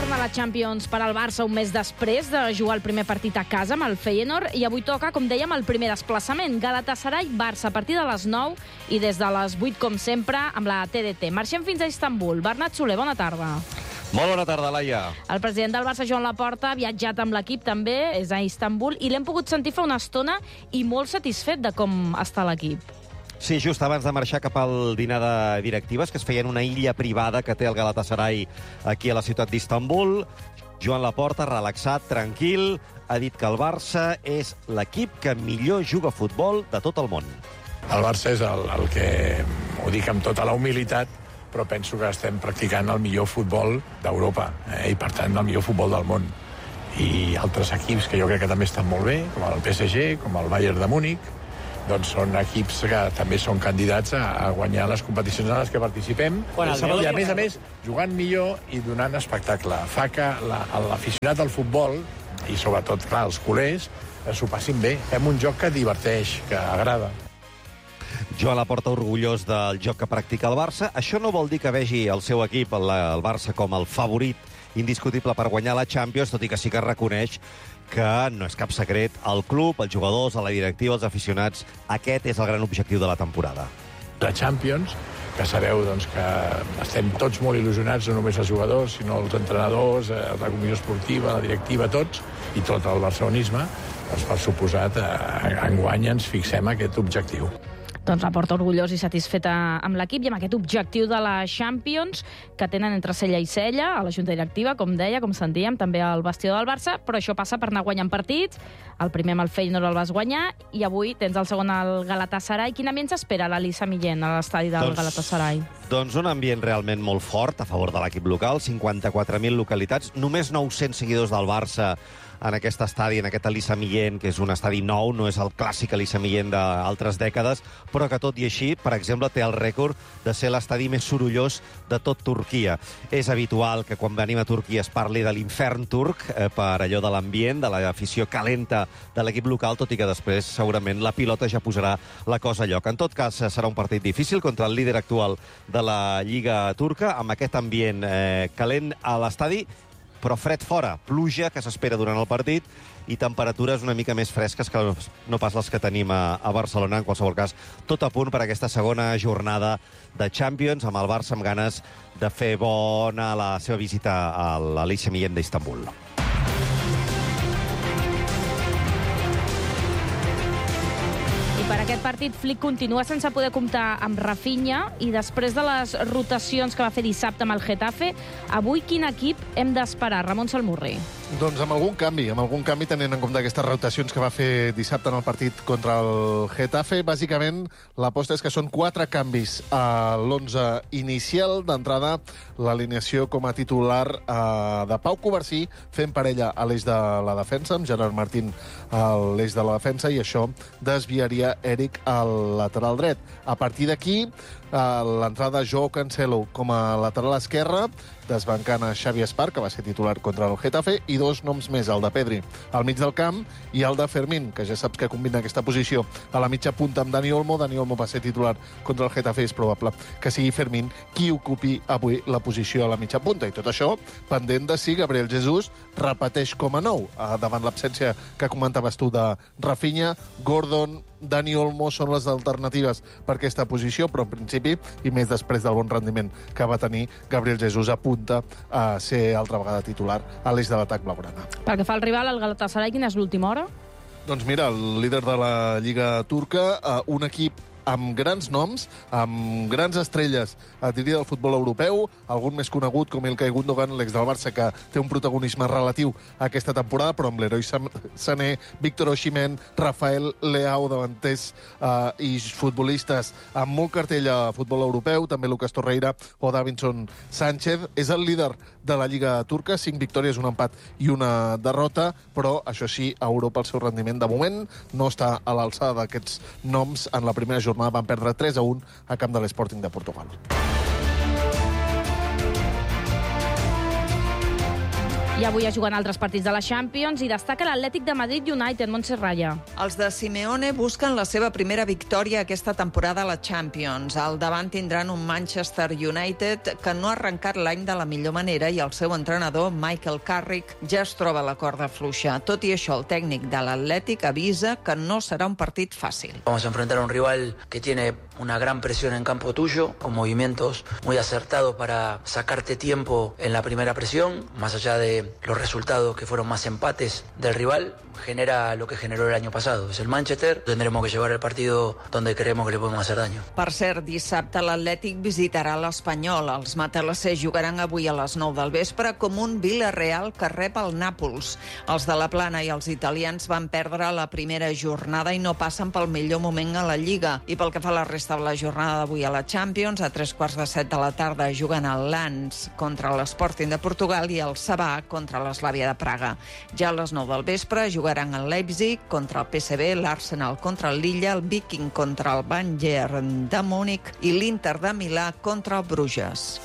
torna a la Champions per al Barça un mes després de jugar el primer partit a casa amb el Feyenoord i avui toca, com dèiem, el primer desplaçament. Galatasaray-Barça a partir de les 9 i des de les 8, com sempre, amb la TDT. Marxem fins a Istanbul. Bernat Soler, bona tarda. Molt bona tarda, Laia. El president del Barça, Joan Laporta, ha viatjat amb l'equip també, és a Istanbul, i l'hem pogut sentir fa una estona i molt satisfet de com està l'equip. Sí, just abans de marxar cap al dinar de directives, que es feia en una illa privada que té el Galatasaray aquí a la ciutat d'Istanbul, Joan Laporta, relaxat, tranquil, ha dit que el Barça és l'equip que millor juga a futbol de tot el món. El Barça és el que, ho dic amb tota la humilitat, però penso que estem practicant el millor futbol d'Europa, i per tant el millor futbol del món. I altres equips que jo crec que també estan molt bé, com el PSG, com el Bayern de Múnich, doncs són equips que també són candidats a guanyar les competicions en les que participem. I a més, jugant millor i donant espectacle. Fa que l'aficionat al futbol, i sobretot, clar, els culers, s'ho passin bé. Fem un joc que diverteix, que agrada. Joan Laporta orgullós del joc que practica el Barça. Això no vol dir que vegi el seu equip, el Barça, com el favorit indiscutible per guanyar la Champions, tot i que sí que reconeix que no és cap secret. El club, els jugadors, la directiva, els aficionats, aquest és el gran objectiu de la temporada. La Champions, que sabeu doncs, que estem tots molt il·lusionats, no només els jugadors, sinó els entrenadors, la comissió esportiva, la directiva, tots, i tot el barcelonisme, doncs, per suposat, enguany ens fixem aquest objectiu. Doncs Laporta orgullós i satisfeta amb l'equip i amb aquest objectiu de la Champions que tenen entre cella i cella a la junta directiva, com deia, com sentíem, també al vestidor del Barça, però això passa per anar guanyant partits. El primer amb el Feyenoord el vas guanyar i avui tens el segon al Galatasaray. Quin ambient s'espera a l'Elisa Millén, a l'estadi del Galatasaray? Doncs un ambient realment molt fort a favor de l'equip local, 54.000 localitats, només 900 seguidors del Barça en aquest estadi, en aquest Elisa Millén, que és un estadi nou, no és el clàssic Elisa Millén d'altres dècades, però que tot i així, per exemple, té el rècord de ser l'estadi més sorollós de tot Turquia. És habitual que quan venim a Turquia es parli de l'infern turc, per allò de l'ambient, de l'afició calenta de l'equip local, tot i que després segurament la pilota ja posarà la cosa a lloc. En tot cas, serà un partit difícil contra el líder actual de la Lliga turca, amb aquest ambient calent a l'estadi, però fred fora, pluja que s'espera durant el partit i temperatures una mica més fresques que no pas les que tenim a Barcelona. En qualsevol cas, tot a punt per aquesta segona jornada de Champions, amb el Barça amb ganes de fer bona la seva visita a l'Elisa Millén d'Istanbul. Per aquest partit, Flick continua sense poder comptar amb Rafinha i després de les rotacions que va fer dissabte amb el Getafe, avui quin equip hem d'esperar? Ramon Salmurri. Doncs amb algun canvi tenint en compte aquestes rotacions que va fer dissabte en el partit contra el Getafe. Bàsicament, l'aposta és que són 4 canvis a l'11 inicial. D'entrada, l'alineació com a titular de Pau Covarsí, fent parella a l'eix de la defensa, amb Gerard Martín a l'eix de la defensa, i això desviaria Eric al lateral dret. A partir d'aquí, l'entrada Joao Cancelo com a lateral esquerre, desbancant a Xavi Espar, que va ser titular contra el Getafe, i 2 noms més, el de Pedri al mig del camp i el de Fermín, que ja saps que combina aquesta posició a la mitja punta amb Dani Olmo. Dani Olmo va ser titular contra el Getafe, és probable que sigui Fermín qui ocupi avui la posició a la mitja punta. I tot això pendent de si Gabriel Jesús repeteix com a nou, davant l'absència que comentaves tu de Rafinha. Gordon, Dani Olmo són les alternatives per aquesta posició, però en principi, i més després del bon rendiment que va tenir, Gabriel Jesús apunta a ser altra vegada titular a l'eix de l'atac blaugrana. Pel que fa al rival, el Galatasaray, quina és l'última hora? Doncs mira, el líder de la Lliga turca, un equip amb grans noms, amb grans estrelles, diria, del futbol europeu, algun més conegut com Ilkay Gundogan, l'ex del Barça, que té un protagonisme relatiu aquesta temporada, però amb l'Leroy Sané, Víctor Osimhen, Rafael Leao, davanters i futbolistes amb molt cartell a futbol europeu, també Lucas Torreira o Davinson Sánchez. És el líder de la Lliga turca, 5 victòries, un empat i una derrota, però això sí, a Europa el seu rendiment de moment no està a l'alçada d'aquests noms. En la primera jornada van perdre 3-1 a camp de l'Sporting de Portugal. I avui es juguen altres partits de la Champions i destaca l'Atlètic de Madrid United, Montse Raya. Els de Simeone busquen la seva primera victòria aquesta temporada a la Champions. Al davant tindran un Manchester United que no ha arrencat l'any de la millor manera i el seu entrenador, Michael Carrick, ja es troba a la corda fluixa. Tot i això, el tècnic de l'Atlètic avisa que no serà un partit fàcil. Vamos a enfrentar a un rival que tiene una gran presión en campo tuyo, con movimientos muy acertados para sacarte tiempo en la primera presión, más allá de los resultados que fueron más empates del rival, genera lo que generó el año pasado. Es el Manchester, tendremos que llevar el partido donde creemos que le podemos hacer daño. Per cert, dissabte l'Atlètic visitarà l'Espanyol. Els matalassers jugaran avui a les 9 del vespre com un Villarreal que rep el Nàpols. Els de la Plana i els italians van perdre la primera jornada i no passen pel millor moment a la Lliga. I pel que fa a la resta de la jornada d'avui a la Champions, a 3:15 de la tarda juguen el Lens contra l'Sporting de Portugal i el Sabà contra l'Eslavia de Praga. Ja a les 9 del vespre jugaran el Leipzig contra el PSV, l'Arsenal contra el Lilla, el Viking contra el Bayern de Múnich i l'Inter de Milà contra el Bruges.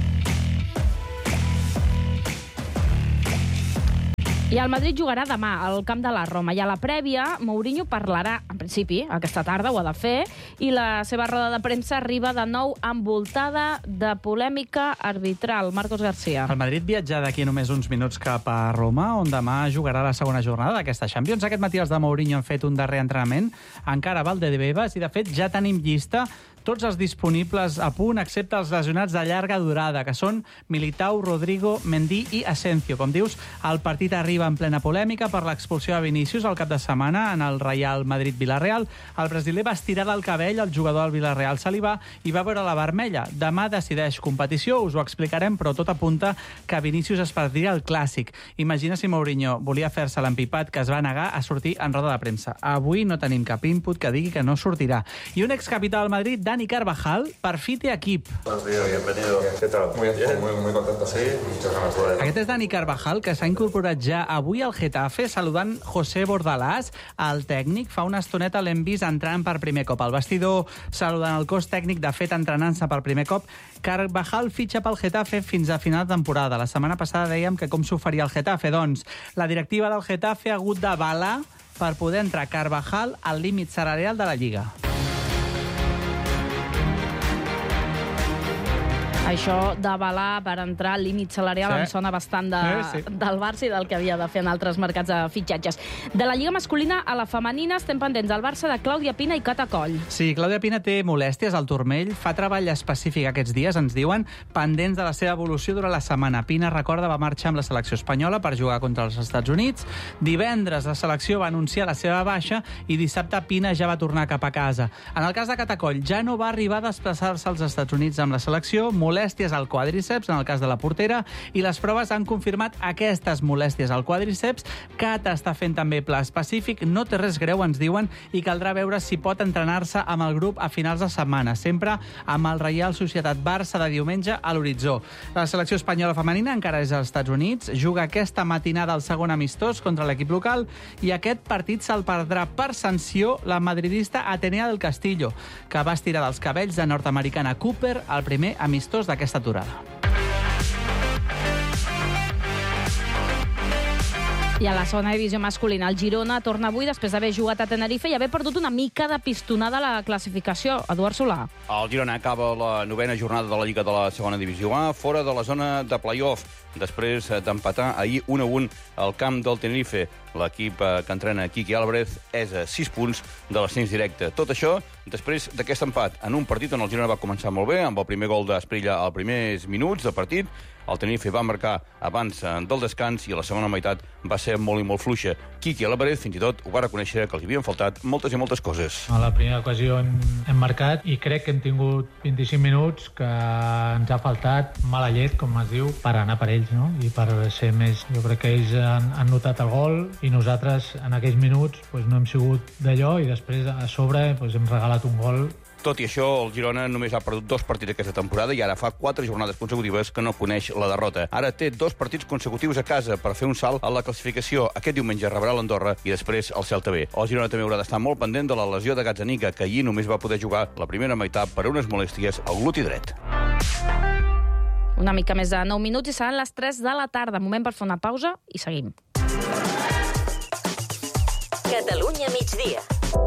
I el Madrid jugarà demà al camp de la Roma. I a la prèvia, Mourinho parlarà, en principi, aquesta tarda, ho ha de fer, i la seva roda de premsa arriba de nou envoltada de polèmica arbitral. Marcos García. El Madrid viatja d'aquí només uns minuts cap a Roma, on demà jugarà la segona jornada d'aquesta Champions. Aquest matí els de Mourinho han fet un darrer entrenament. Encara Valdebebas, i de fet ja tenim llista tots els disponibles a punt, excepte els lesionats de llarga durada, que són Militao, Rodrigo, Mendy i Asensio. Com dius, el partit arriba en plena polèmica per l'expulsió de Vinícius al cap de setmana en el Real Madrid-Villarreal. El brasiler va estirar del cabell, el jugador del Villarreal se li va i va veure la vermella. Demà decideix competició, us ho explicarem, però tot apunta que Vinícius es perdria el clàssic. Imagina si Mourinho volia fer-se l'empipat que es va negar a sortir en roda de premsa. Avui no tenim cap input que digui que no sortirà. I un excapità del Madrid, Dani Carvajal, per fi té equip. Buenos días, bienvenido. ¿Qué tal? Muy bien, muy contento, sí. Muchas ganas de... Aquest és Dani Carvajal, que s'ha incorporat ja avui al Getafe, saludant José Bordalás, el tècnic. Fa una estoneta l'hem vist entrant per primer cop al vestidor, saludant el cos tècnic, de fet, entrenant-se per primer cop. Carvajal fitxa pel Getafe fins a final de temporada. La setmana passada dèiem que com s'ho faria el Getafe. Doncs la directiva del Getafe ha hagut d'avalar per poder entrar Carvajal al límit salarial de la Lliga. Això d'avalar per entrar al límit salarial em sona bastant del Barça i del que havia de fer en altres mercats de fitxatges. De la Lliga masculina a la femenina estem pendents del Barça de Clàudia Pina i Cata Coll. Sí, Clàudia Pina té molèsties al turmell, fa treball específic aquests dies, ens diuen, pendents de la seva evolució durant la setmana. Pina, recorda, va marxar amb la selecció espanyola per jugar contra els Estats Units. Divendres la selecció va anunciar la seva baixa i dissabte Pina ja va tornar cap a casa. En el cas de Cata Coll, ja no va arribar a desplaçar-se als Estats Units amb la selecció, molèsties al quàdriceps, en el cas de la portera, i les proves han confirmat aquestes molèsties al quàdriceps. Cata està fent també pla específic, no té res greu, ens diuen, i caldrà veure si pot entrenar-se amb el grup a finals de setmana, sempre amb el Reial Societat Barça de diumenge a l'horitzó. La selecció espanyola femenina encara és als Estats Units, juga aquesta matinada el segon amistós contra l'equip local, i aquest partit se'l perdrà per sanció la madridista Atenea del Castillo, que va estirar dels cabells de nord-americana Cooper al primer amistós d'aquesta aturada. I a la segona divisió masculina, el Girona torna avui després d'haver jugat a Tenerife i haver perdut una mica de pistonada a la classificació. Eduard Solà. El Girona acaba la novena jornada de la Lliga de la segona divisió A, fora de la zona de play-off, després d'empatar ahir 1-1 al camp del Tenerife. L'equip que entrena Quique Álvarez és a 6 punts de l'ascens directe. Tot això després d'aquest empat en un partit on el Girona va començar molt bé, amb el primer gol d'Esprilla als primers minuts de partit. El Tenerife va marcar abans del descans i a la segona meitat va ser molt i molt fluixa. Quique Álvarez fins i tot ho va reconèixer que li havien faltat moltes i moltes coses. A la primera ocasió hem marcat i crec que hem tingut 25 minuts que ens ha faltat mala llet, com es diu, per anar per ells, no? I per ser més... Jo crec que ells han notat el gol i nosaltres en aquells minuts no hem sigut d'allò i després a sobre hem regalat un gol. Tot i això, el Girona només ha perdut 2 partits aquesta temporada i ara fa 4 jornades consecutives que no coneix la derrota. Ara té 2 partits consecutius a casa per fer un salt a la classificació. Aquest diumenge rebrà l'Andorra i després el Celta B. El Girona també haurà d'estar molt pendent de la lesió de Gazzaniga, que ahir només va poder jugar la primera meitat per unes molèsties al gluti dret. Una mica més de 9 minuts i seran les 3 de la tarda. Moment per fer una pausa i seguim. Catalunya migdia.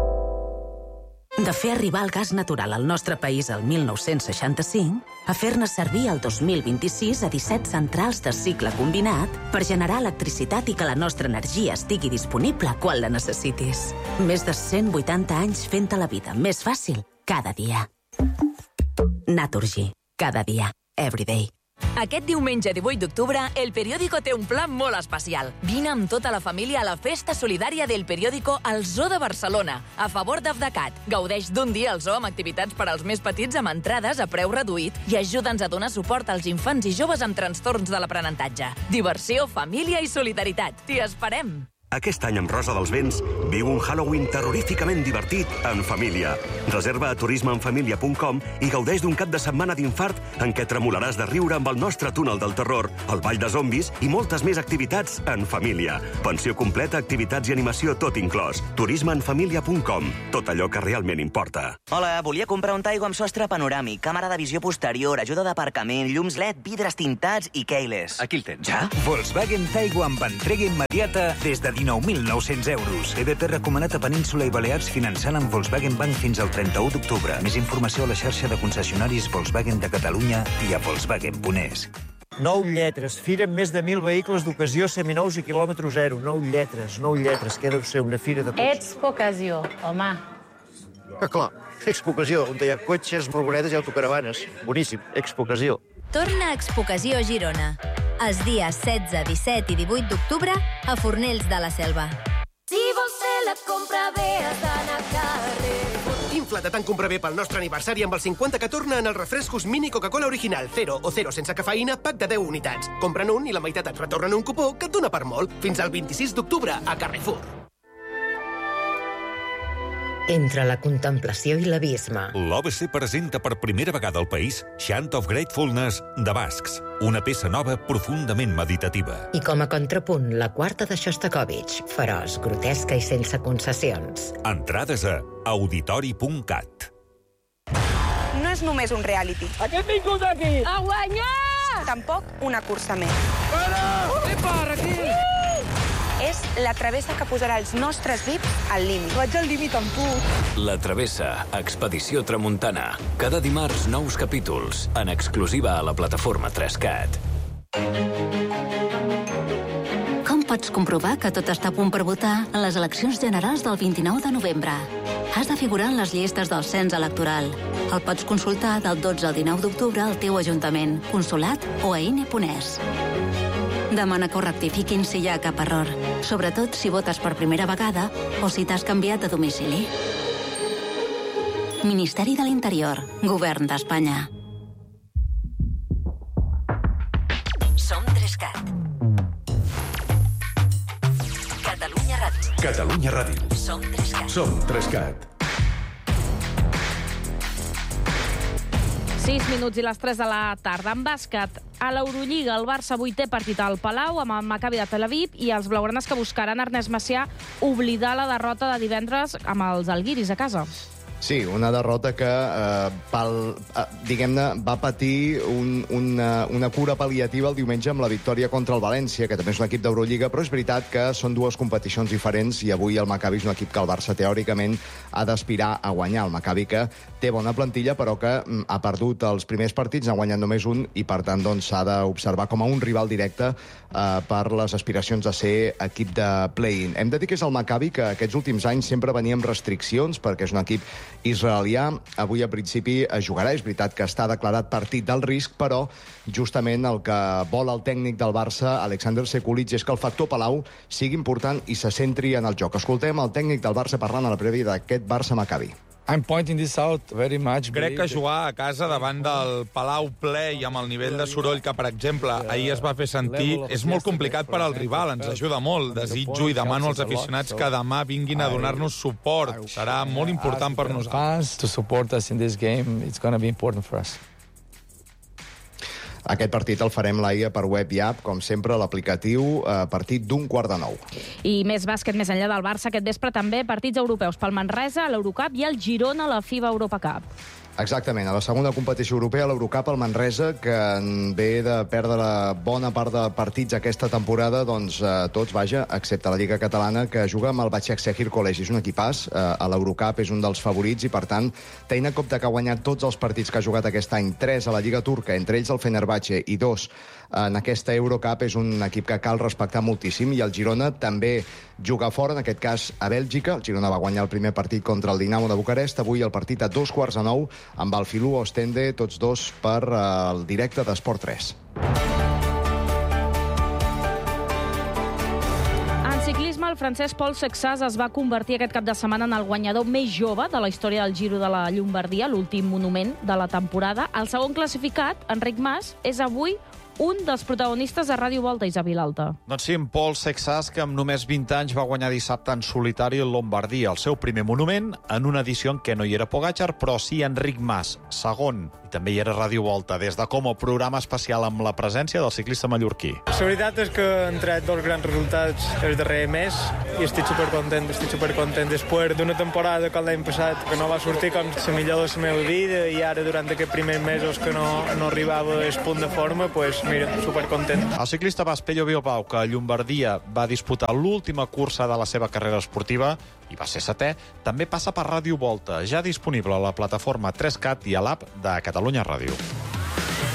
De fer arribar el gas natural al nostre país el 1965 a fer-ne servir el 2026 a 17 centrals de cicle combinat per generar electricitat i que la nostra energia estigui disponible quan la necessitis. Més de 180 anys fent-te la vida més fàcil cada dia. Naturgy. Cada dia. Everyday. Aquest diumenge 18 d'octubre, El Periódico té un plan molt especial. Vine amb tota la família a la Festa Solidària del Periódico al Zoo de Barcelona, a favor d'Afdecat. Gaudeix d'un dia al zoo amb activitats per als més petits amb entrades a preu reduït i ajuda'ns a donar suport als infants i joves amb trastorns de l'aprenentatge. Diversió, família i solidaritat. T'hi esperem! Aquest any amb Rosa dels Vents viu un Halloween terroríficament divertit en família. Reserva a turismeenfamilia.com i gaudeix d'un cap de setmana d'infart en què tremolaràs de riure amb el nostre túnel del terror, el ball de zombis i moltes més activitats en família. Pensió completa, activitats i animació tot inclòs. turismeenfamilia.com. Tot allò que realment importa. Hola, volia comprar un Taigo amb sostre panoràmic, càmera de visió posterior, ajuda d'aparcament, llums LED, vidres tintats i keyless. Aquí el tens. Ja? Volkswagen Taigo amb entrega immediata des de 19.900 euros. EDT recomanat a Península i Balears finançant amb Volkswagen Bank fins al 31 d'octubre. Més informació a la xarxa de concessionaris Volkswagen de Catalunya i a Volkswagen.es. 9 lletres. Fira amb més de 1.000 vehicles d'ocasió seminous i quilòmetre zero. 9 lletres. Que deu ser una fira de tots. Expo Ocasió, home. Clar, Expo Ocasió, on hi ha cotxes, furgonetes i autocaravanes. Boníssim, Expo Ocasió. Torna a Expo Ocasió Girona. Els dies 16, 17 i 18 d'octubre a Fornells de la Selva. Si vols fer la compra bé, has d'anar a Carrefour. Infla't tant compra bé pel nostre aniversari amb el 50 que torna en els refrescos mini Coca-Cola original 0 o 0 sense cafeïna, pack de 10 unitats. Compra'n un i la meitat et retornen un cupó que et dona per molt. Fins al 26 d'octubre a Carrefour. Entre la contemplació i l'abisme. L'OBC presenta per primera vegada al país Chant of Gratefulness de Bascs, una peça nova profundament meditativa. I com a contrapunt, la quarta de Shostakovich, feroç, grotesca i sense concessions. Entrades a auditori.cat. No és només un reality. A què hem vingut aquí? A guanyar! Tampoc una cursa més. Para! Epa, Raquel! És la travessa que posarà els nostres VIPs al límit. Vaig al límit amb tu. La Travessa, Expedició Tramuntana. Cada dimarts, nous capítols, en exclusiva a la plataforma 3CAT. Com pots comprovar que tot està a punt per votar en les eleccions generals del 29 de novembre? Has de figurar en les llistes del cens electoral. El pots consultar del 12 al 19 d'octubre al teu ajuntament, consolat o a INE.es. Demana que ho rectifiquin si hi ha cap error, sobretot si votes per primera vegada o si t'has canviat de domicili. Ministeri de l'Interior, Govern d'Espanya. Som 3CAT. Catalunya Ràdio. Catalunya Ràdio. Som 3CAT. Som 3CAT. 6 minuts i les 3 de la tarda. En bàsquet, a l'Eurolliga, el Barça avui té partit al Palau amb el Maccabi de Tel Aviv i els blaugranes que buscaran Ernest Macià oblidar la derrota de divendres amb els alguiris a casa. Sí, una derrota que, diguem-ne, va patir una cura pal·liativa el diumenge amb la victòria contra el València, que també és un equip d'Eurolliga, però és veritat que són dues competicions diferents i avui el Maccabi és un equip que el Barça teòricament ha d'aspirar a guanyar. El Maccabi que té bona plantilla, però que ha perdut els primers partits, n'ha guanyat només un i, per tant, doncs, s'ha d'observar com a un rival directe per les aspiracions a ser equip de play-in. Hem de dir que és el Maccabi que aquests últims anys sempre venia amb restriccions, perquè és un equip israelià. Avui, a principi, jugarà. És veritat que està declarat partit del risc, però justament el que vol el tècnic del Barça, Alexander Sekulic, és que el factor Palau sigui important i se centri en el joc. Escoltem el tècnic del Barça parlant a la prèvia d'aquest Barça-Maccabi. Crec que jugar a casa davant del Palau ple i amb el nivell de soroll que, per exemple, ahir es va fer sentir, és molt complicat per al rival, ens ajuda molt. Desitjo i demano als aficionats que demà vinguin a donar-nos suport. Serà molt important per nosaltres. Aquest partit el farem, Laia, per web i app, com sempre, l'aplicatiu, partit d'8:45. I més bàsquet més enllà del Barça, aquest vespre també partits europeus pel Manresa, l'Eurocup i el Girona a la FIBA Europa Cup. Exactament, a la segona competició europea, l'Eurocup, el Manresa, que ve de perdre la bona part de partits aquesta temporada, doncs tots, vaja, excepte la Lliga Catalana, que juga amb el Başakşehir College. És un equipàs, a l'Eurocup és un dels favorits i, per tant, tenint en compte que ha guanyat tots els partits que ha jugat aquest any, 3 a la Lliga Turca, entre ells el Fenerbahçe, i 2 en aquesta Eurocup, és un equip que cal respectar moltíssim, i el Girona també juga fora, en aquest cas a Bèlgica. El Girona va guanyar el primer partit contra el Dinamo de Bucarest, avui el partit a 8:45 amb el Filú Ostende, tots dos per el directe d'Esport 3. En ciclisme, el francès Paul Sexas es va convertir aquest cap de setmana en el guanyador més jove de la història del Giro de la Llombardia, l'últim monument de la temporada. El segon classificat, Enric Mas, és avui un dels protagonistes de Ràdio Volta, Isabel Vilalta. Doncs sí, en Paul Sexas, que amb només 20 anys va guanyar dissabte en solitari el Lombardia, el seu primer monument, en una edició en què no hi era Pogačar, però sí Enric Mas, segon, i també hi era Ràdio Volta, des de Como, programa especial amb la presència del ciclista mallorquí. La veritat és que han tret dos grans resultats el darrer mes i estic supercontent. Després d'una temporada com l'any passat, que no va sortir com la millor de la meva vida, i ara durant aquests primers mesos que no arribava al punt de forma, pues mira, supercontent. El ciclista basc Pello Bilbao, que a Llombardia va disputar l'última cursa de la seva carrera esportiva i va ser setè, també passa per Ràdio Volta, ja disponible a la plataforma 3CAT i a l'app de Catalunya Ràdio.